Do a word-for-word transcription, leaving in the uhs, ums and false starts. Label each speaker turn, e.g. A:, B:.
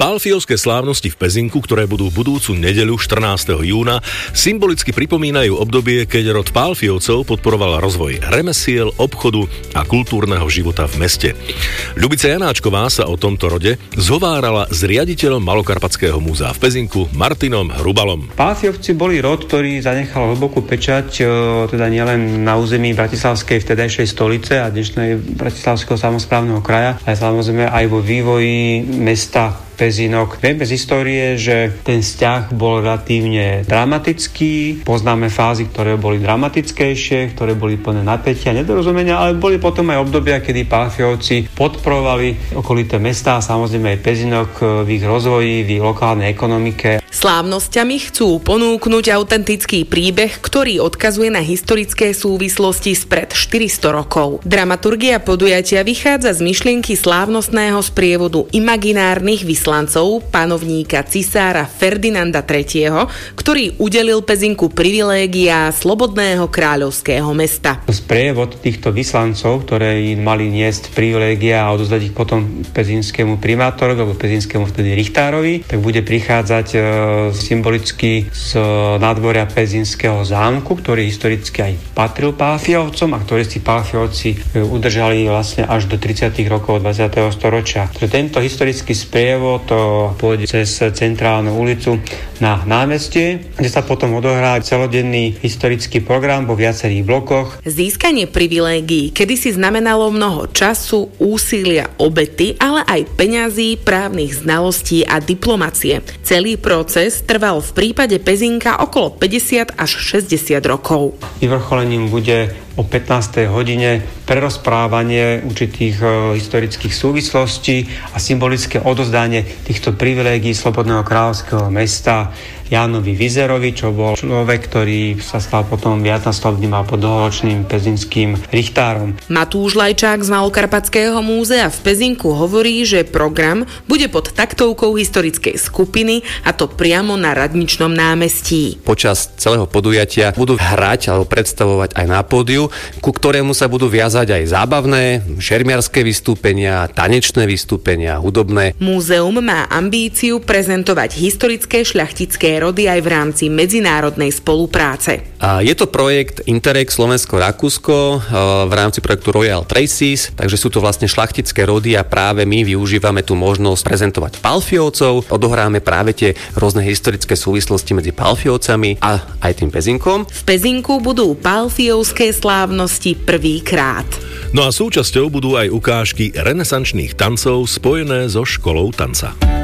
A: Pálfiovské slávnosti v Pezinku, ktoré budú budúcu nedeľu štrnásteho júna, symbolicky pripomínajú obdobie, keď rod Pálfiovcov podporoval rozvoj remesiel, obchodu a kultúrneho života v meste. Ľubica Janáčková sa o tomto rode zhovárala s riaditeľom Malokarpatského múzea v Pezinku Martinom Hrubalom.
B: Pálfiovci boli rod, ktorý zanechal hlbokú pečať, teda nielen na území bratislavskej vtedajšej stolice a dnešnej bratislavského samosprávneho kraja, ale samozrejme aj vo vývoji mesta Pezinok. Vieme z histórie, že ten vzťah bol relatívne dramatický. Poznáme fázy, ktoré boli dramatickejšie, ktoré boli plné napätia, nedorozumenia, ale boli potom aj obdobia, kedy Pálfiovci podporovali okolité mestá, samozrejme aj Pezinok v ich rozvoji, v ich lokálnej ekonomike.
C: Slávnosťami chcú ponúknuť autentický príbeh, ktorý odkazuje na historické súvislosti spred štyristo rokov. Dramaturgia podujatia vychádza z myšlienky slávnostného sprievodu imaginárnych vyslancov panovníka cisára Ferdinanda tretieho, ktorý udelil Pezinku privilégia slobodného kráľovského mesta.
B: Sprievod týchto vyslancov, ktoré im mali niesť privilégia a odozdať ich potom pezinskému primátorovi alebo pezinskému vtedy richtárovi, tak bude prichádzať e, symbolicky z nádvoria Pezinského zámku, ktorý historicky aj patril Pálfiovcom a ktorý si Pálfiovci udržali vlastne až do tridsiatych rokov dvadsiateho storočia. Tento historický sprievod to pôjde cez centrálnu ulicu na námestie, kde sa potom odohrá celodenný historický program vo viacerých blokoch.
C: Získanie privilégií kedysi znamenalo mnoho času, úsilia, obety, ale aj peňazí, právnych znalostí a diplomacie. Celý proces trval v prípade Pezinka okolo päťdesiat až šesťdesiat rokov.
B: Vyvrcholením bude o pätnástej hodine prerozprávanie určitých e, historických súvislostí a symbolické odozdanie týchto privilégií slobodného kráľovského mesta Jánovi Vizerovi, čo bol človek, ktorý sa stal potom viacnásobným a dlhoročným pezinským richtárom.
C: Matúš Lajčák z Malokarpatského múzea v Pezinku hovorí, že program bude pod taktovkou historickej skupiny, a to priamo na Radničnom námestí.
D: Počas celého podujatia budú hrať alebo predstavovať aj na pódiu, ku ktorému sa budú viazať aj zábavné, šermiarske vystúpenia, tanečné vystúpenia, hudobné.
C: Múzeum má ambíciu prezentovať historické šľachtické rody aj v rámci medzinárodnej spolupráce.
D: A je to projekt Interreg Slovensko-Rakúsko v rámci projektu Royal Traces, takže sú to vlastne šľachtické rody a práve my využívame tú možnosť prezentovať Pálfiovcov. Odohráme práve tie rôzne historické súvislosti medzi Pálfiovcami a aj tým Pezinkom.
C: V Pezinku budú pálfiovské slávnosti prvýkrát.
A: No a súčasťou budú aj ukážky renesančných tancov spojené so školou tanca.